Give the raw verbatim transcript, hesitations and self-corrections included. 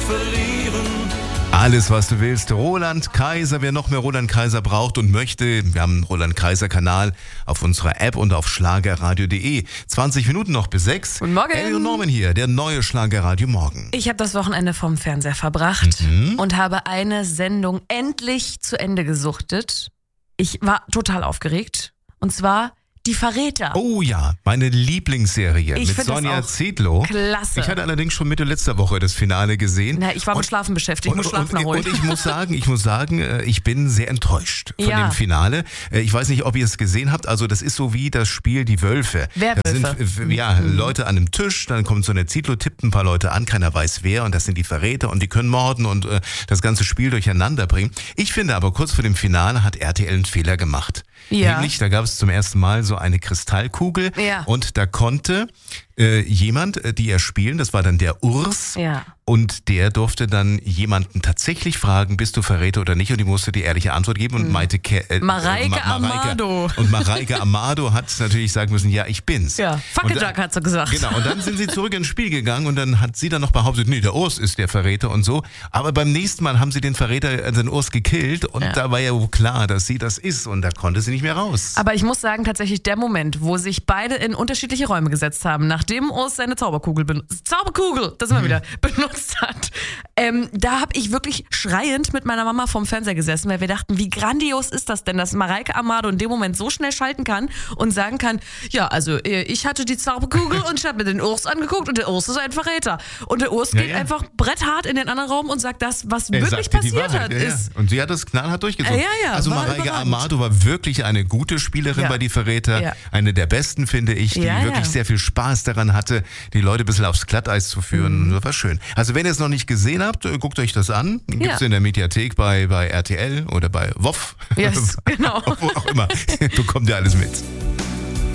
verlieren. Alles, was du willst. Roland Kaiser, wer noch mehr Roland Kaiser braucht und möchte, wir haben einen Roland Kaiser Kanal auf unserer App und auf schlagerradio punkt de. zwanzig Minuten noch bis sechs. Guten Morgen. Elio Norman hier, der neue Schlagerradio Morgen. Ich habe das Wochenende vorm Fernseher verbracht Mhm. und habe eine Sendung endlich zu Ende gesuchtet. Ich war total aufgeregt. Und zwar Die Verräter. Oh ja, meine Lieblingsserie Ich mit find das Sonja auch Zietlow. klasse. Ich hatte allerdings schon Mitte letzter Woche das Finale gesehen. Na, ich war mit Und- Schlafen beschäftigt, ich muss Schlaf und, nachholen. und ich muss sagen, ich muss sagen, äh, ich bin sehr enttäuscht von Ja. dem Finale. Äh, Ich weiß nicht, ob ihr es gesehen habt. Also das ist so wie das Spiel Die Wölfe. Werwölfe. Da sind äh, ja, Leute an einem Tisch, dann kommt so eine Zietlow, tippt ein paar Leute an, keiner weiß wer und das sind die Verräter und die können morden und äh, das ganze Spiel durcheinander bringen. Ich finde aber, kurz vor dem Finale hat R T L einen Fehler gemacht. Ja. Nämlich, da gab es zum ersten Mal so eine Kristallkugel Ja. und da konnte äh, jemand, äh, die er spielen, das war dann der Urs, Ja. und der durfte dann jemanden tatsächlich fragen, bist du Verräter oder nicht? Und die musste die ehrliche Antwort geben. Und Maite Ke- äh, Mareike Ma- Amado. Und Mareike Amado hat natürlich sagen müssen, ja, ich bin's. Ja, Und Fackeljack da- hat sie gesagt. Genau, und dann sind sie zurück ins Spiel gegangen und dann hat sie dann noch behauptet, nee, der Urs ist der Verräter und so. Aber beim nächsten Mal haben sie den Verräter, äh, den Urs gekillt und Ja. da war ja wohl klar, dass sie das ist und da konnte sie nicht mehr raus. Aber ich muss sagen, tatsächlich der Moment, wo sich beide in unterschiedliche Räume gesetzt haben, nachdem Urs seine Zauberkugel benutzt, Zauberkugel, das immer wieder, benutzt hat, ähm, da habe ich wirklich schreiend mit meiner Mama vorm Fernseher gesessen, weil wir dachten, wie grandios ist das denn, dass Mareike Amado in dem Moment so schnell schalten kann und sagen kann, ja, also äh, ich hatte die Zauberkugel und ich habe mir den Urs angeguckt und der Urs ist ein Verräter. Und der Urs Ja, geht ja. einfach bretthart in den anderen Raum und sagt das, was Er wirklich sagte die passiert Wahrheit, hat. ja, ja. Ist, Und sie hat das knallhart durchgezogen. Ja, ja, also war Mareike überragend. Amado war wirklich eine gute Spielerin Ja. bei Die Verräter. Ja. Eine der besten, finde ich, die Ja, wirklich ja. sehr viel Spaß daran hatte, die Leute ein bisschen aufs Glatteis zu führen. Mhm. Das war schön. Also wenn ihr es noch nicht gesehen habt, äh, guckt euch das an. Gibt's Ja. in der Mediathek bei, bei R T L oder bei W O F. Yes, genau. Wo auch immer. Bekommt ihr alles mit.